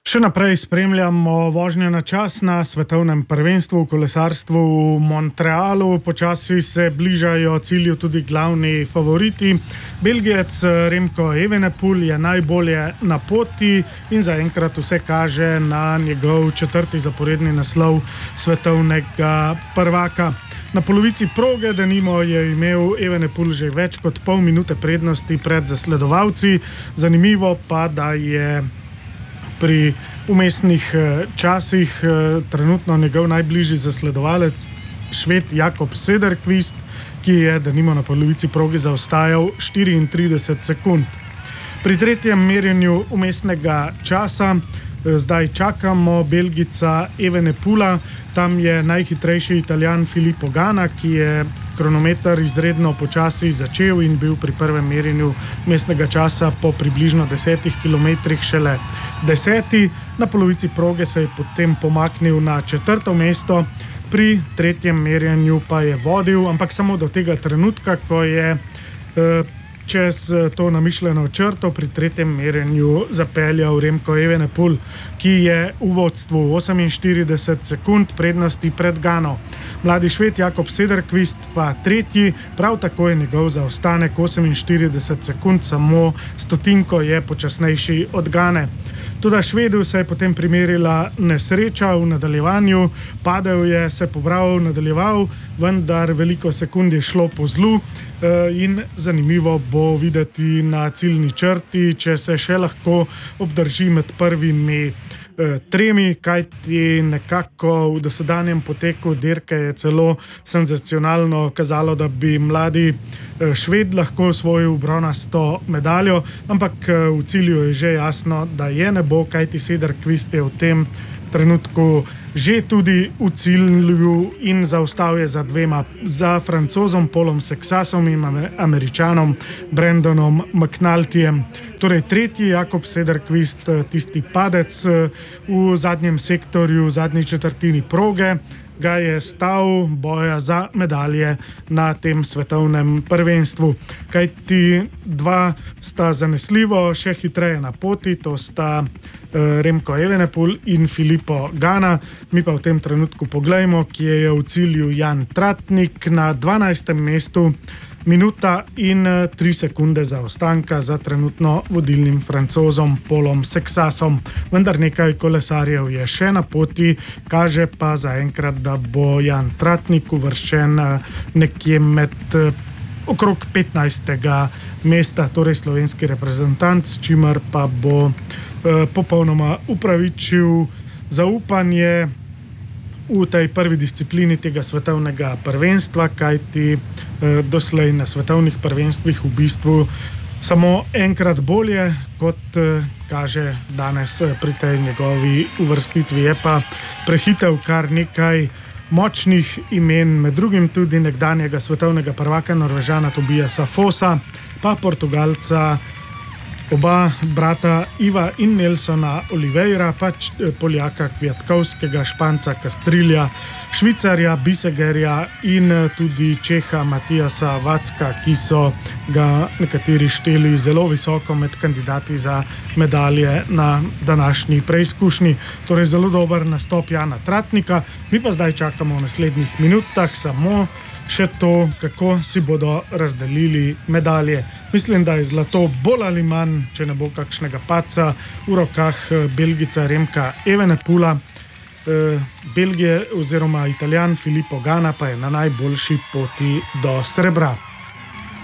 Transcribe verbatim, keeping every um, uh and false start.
Še naprej spremljamo vožnjo na čas na svetovnem prvenstvu v kolesarstvu v Montrealu. Počasi se bližajo cilju tudi glavni favoriti. Belgijec Remco Evenepoel je najbolje na poti in zaenkrat vse kaže na njegov četrti zaporedni naslov svetovnega prvaka. Na polovici proge, denimo, je imel Evenepoel že več kot pol minute prednosti pred zasledovalci. Zanimivo pa, da je pri umestnih časih trenutno njegov najbližji zasledovalec Šved Jakob Söderqvist, ki je denimo na polovici proge zaostajal štiriintrideset sekund. Pri tretjem merjenju umestnega časa zdaj čakamo Belgijca Evenepoela. Tam je najhitrejši Italijan Filippo Ganna, ki je kronometer izredno počasi začel in bil pri prvem merjenju mestnega časa po približno desetih kilometrih šele deseti. Na polovici proge se je potem pomaknil na četrto mesto, pri tretjem merjenju pa je vodil, ampak samo do tega trenutka, ko je eh, čez to namišljeno črto pri tretjem merjenju zapeljal Remco Evenepoel, ki je v vodstvu oseminštirideset sekund prednosti pred Ganno. Mladi Šved Jakob Söderqvist pa tretji, prav tako je njegov zaostanek oseminštirideset sekund, samo stotinko je počasnejši od Ganne. Toda Švedu se je potem primerila nesreča v nadaljevanju, padel je, se pobral, nadaljeval, vendar veliko sekund je šlo po zlu in zanimivo bo videti na ciljni črti, če se še lahko obdrži med prvimi tremi, kajti nekako v dosedanjem poteku dirke je celo senzacionalno kazalo, da bi mladi Šved lahko osvojil bronasto medaljo, ampak v cilju je že jasno, da je ne bo, kajti Söderqvist je v tem trenutku že tudi v cilju in zaostal je za dvema, za Francozom Paulom Sexasom in Američanom Brandonom McNultyjem. Torej tretji Jakob Söderqvist, tisti padec v zadnjem sektorju, v zadnji četrtini proge, ga je stal boja za medalje na tem svetovnem prvenstvu. Kajti dva sta zanesljivo še hitreje na poti, to sta Remco Evenepoel in Filippo Ganna. Mi pa v tem trenutku poglejmo, kje je v cilju Jan Tratnik na dvanajstem mestu, minuta in tri sekunde zaostanka za trenutno vodilnim Francozom Paulom Sexasom. Vendar nekaj kolesarjev je še na poti, kaže pa zaenkrat, da bo Jan Tratnik uvrščen nekje med okrog petnajstega mesta, torej slovenski reprezentant, s čimer pa bo eh, popolnoma upravičil zaupanje v tej prvi disciplini tega svetovnega prvenstva, kajti eh, doslej na svetovnih prvenstvih v bistvu samo enkrat bolje, kot eh, kaže danes pri tej njegovi uvrstitvi. Je pa prehitel kar nekaj močnih imen, med drugim tudi nekdanjega svetovnega prvaka Norvežana Tobiasa Fossa, pa Portugalca, oba brata Iva in Nelsona Oliveira, pač Poljaka Kwiatkowskiego, Španca Castrilja, Švicarja Bisegerja in tudi Čeha Matijasa Vacka, ki so ga nekateri šteli zelo visoko med kandidati za medalje na današnji preizkušnji. Torej zelo dober nastop Jana Tratnika. Mi pa zdaj čakamo v naslednjih minutah samo še to, kako si bodo razdelili medalje. Mislim, da je zlato bolj ali manj, če ne bo kakšnega padca, v rokah Belgijca Remca Evenepoela. Belgije oziroma Italijan Filippo Ganna pa je na najboljši poti do srebra.